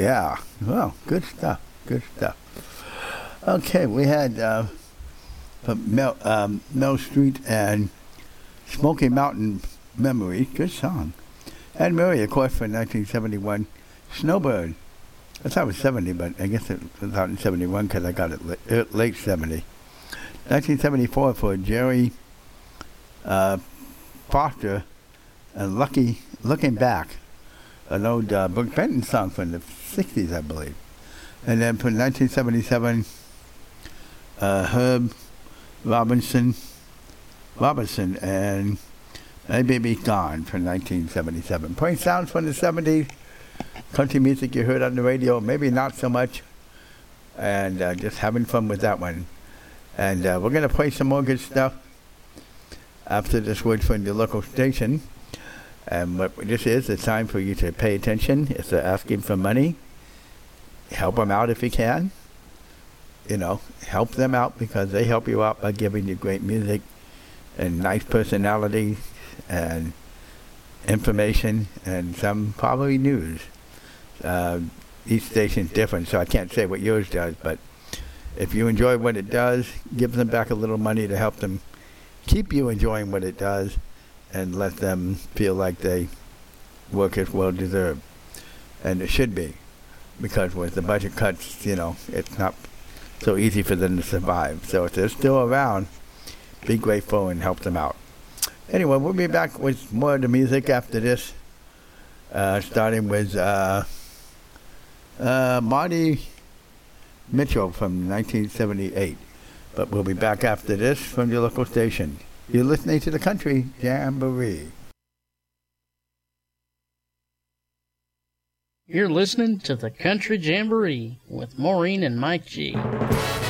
Yeah. Well, good stuff. Good stuff. Okay, we had Mel Street and Smoky Mountain Memory. Good song. And Murray, of course, for 1971, Snowbird. I thought it was 70, but I guess it was out in 71 because I got it late 70. 1974 for Jerry Foster and Lucky Looking Back, an old Brooke Benton song from the 60s, I believe. And then for 1977, Herb Robinson and Hey Baby Gone from 1977. Playing sounds from the 70s, country music you heard on the radio, maybe not so much, and just having fun with that one. And we're going to play some more good stuff after this word from the local station. And what this is, it's time for you to pay attention. It's asking for money. Help them out if you can. You know, help them out because they help you out by giving you great music and nice personalities and information and some probably news. Each station's different, so I can't say what yours does, but if you enjoy what it does, give them back a little money to help them keep you enjoying what it does and let them feel like they work as well deserved. And it should be, because with the budget cuts, you know, it's not so easy for them to survive. So if they're still around, be grateful and help them out. Anyway, we'll be back with more of the music after this, starting with Marty Mitchell from 1978. But we'll be back after this from your local station. You're listening to the Country Jamboree. You're listening to the Country Jamboree with Maureen and Mike G.